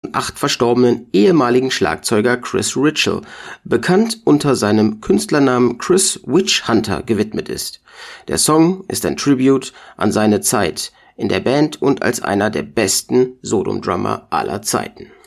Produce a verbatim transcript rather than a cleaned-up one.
zweitausendacht verstorbenen ehemaligen Schlagzeuger Chris Ritchell, bekannt unter seinem Künstlernamen Chris Witch Hunter, gewidmet ist. Der Song ist ein Tribute an seine Zeit in der Band und als einer der besten Solo-Drummer aller Zeiten.